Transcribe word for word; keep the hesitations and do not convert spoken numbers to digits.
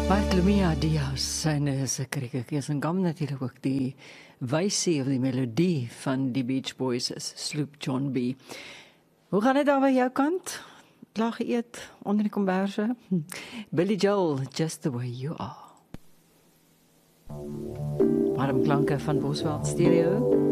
Bartolomea Diaz, syne is 'n krikkekies en gam natuurlik ook die wysie of die melodie van die Beach Boys is Sloop John B. Hoe gaan dit daar by jou kant? Klaar geëet onder die komberse? Hm. Billy Joel, Just the Way You Are. Warm klanke van Bosveld Stereo.